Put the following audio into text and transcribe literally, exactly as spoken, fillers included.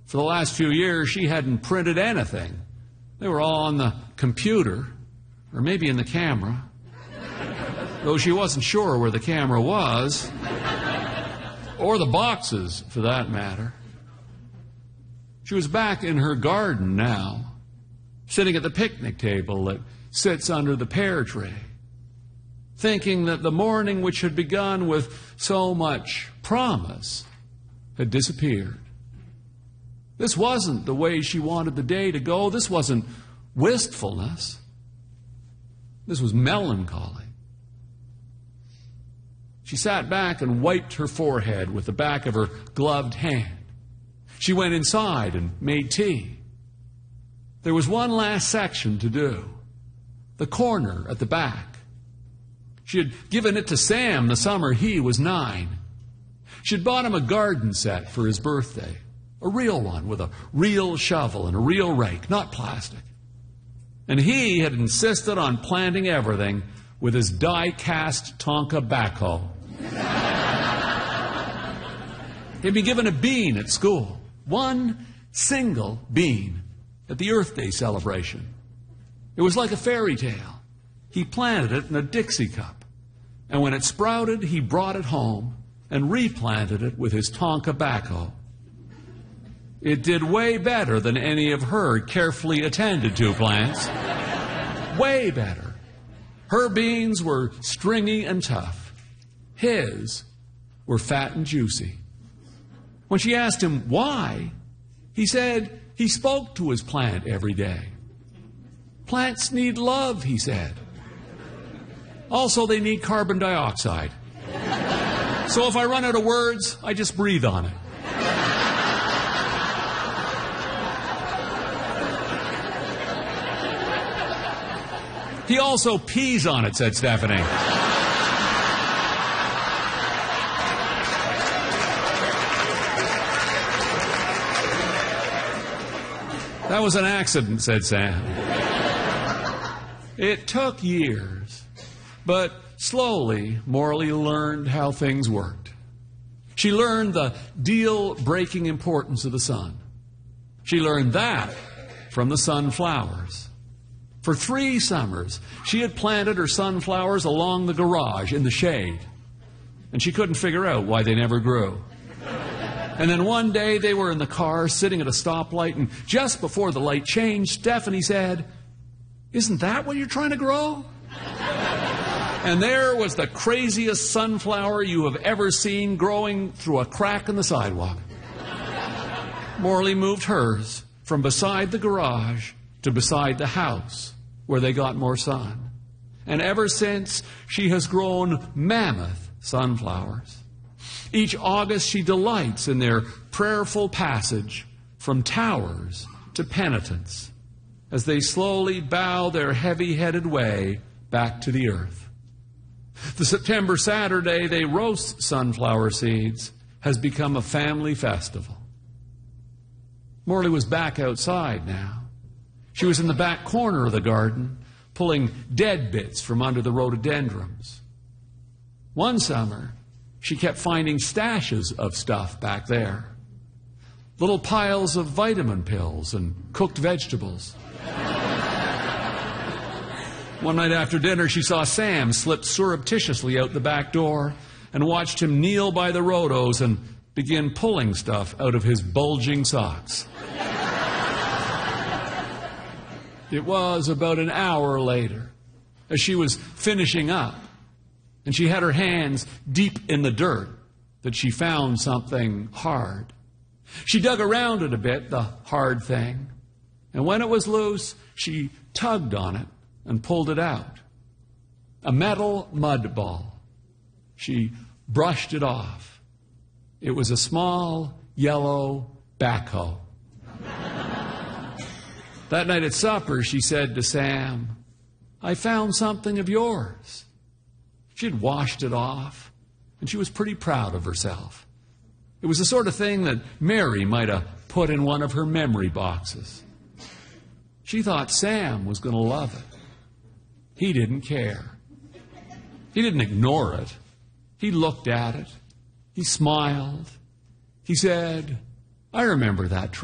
For the last few years, she hadn't printed anything. They were all on the computer, or maybe in the camera, though she wasn't sure where the camera was, or the boxes, for that matter. She was back in her garden now, sitting at the picnic table that sits under the pear tree, thinking that the morning which had begun with so much promise had disappeared. This wasn't the way she wanted the day to go. This wasn't wistfulness. This was melancholy. She sat back and wiped her forehead with the back of her gloved hand. She went inside and made tea. There was one last section to do, the corner at the back. She had given it to Sam the summer he was nine. She had bought him a garden set for his birthday, a real one with a real shovel and a real rake, not plastic. And he had insisted on planting everything with his die-cast Tonka backhoe. He'd been given a bean at school, one single bean, at the Earth Day celebration. It was like a fairy tale. He planted it in a Dixie cup, and when it sprouted, he brought it home and replanted it with his Tonka backhoe. It did way better than any of her carefully attended to plants. Way better. Her beans were stringy and tough. His were fat and juicy. When she asked him why, he said he spoke to his plant every day. Plants need love, he said. Also, they need carbon dioxide. So if I run out of words, I just breathe on it. He also pees on it, said Stephanie. That was an accident, said Sam. It took years, but slowly Morley learned how things worked. She learned the deal-breaking importance of the sun. She learned that from the sunflowers. For three summers, she had planted her sunflowers along the garage in the shade, and she couldn't figure out why they never grew. And then one day they were in the car sitting at a stoplight, and just before the light changed, Stephanie said, "Isn't that what you're trying to grow?" And there was the craziest sunflower you have ever seen growing through a crack in the sidewalk. Morley moved hers from beside the garage to beside the house, where they got more sun. And ever since, she has grown mammoth sunflowers. Each August, she delights in their prayerful passage from towers to penitence as they slowly bow their heavy-headed way back to the earth. The September Saturday they roast sunflower seeds has become a family festival. Morley was back outside now. She was in the back corner of the garden, pulling dead bits from under the rhododendrons. One summer, she kept finding stashes of stuff back there. Little piles of vitamin pills and cooked vegetables. One night after dinner, she saw Sam slip surreptitiously out the back door and watched him kneel by the rhodos and begin pulling stuff out of his bulging socks. It was about an hour later, as she was finishing up, and she had her hands deep in the dirt, that she found something hard. She dug around it a bit, the hard thing, and when it was loose, she tugged on it and pulled it out. A metal mud ball. She brushed it off. It was a small, yellow backhoe. That night at supper, she said to Sam, "I found something of yours." She had washed it off, and she was pretty proud of herself. It was the sort of thing that Mary might have put in one of her memory boxes. She thought Sam was going to love it. He didn't care. He didn't ignore it. He looked at it. He smiled. He said, "I remember that